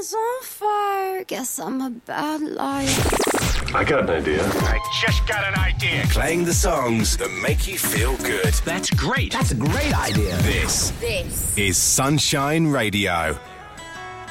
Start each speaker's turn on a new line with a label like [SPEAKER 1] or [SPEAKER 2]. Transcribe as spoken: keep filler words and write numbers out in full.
[SPEAKER 1] house on fire. Guess I'm a bad liar.
[SPEAKER 2] I got an idea.
[SPEAKER 3] I just got an idea.
[SPEAKER 4] Playing the songs that make you feel good.
[SPEAKER 3] That's great.
[SPEAKER 5] That's a great idea.
[SPEAKER 4] This,
[SPEAKER 1] This
[SPEAKER 4] is Sunshine Radio.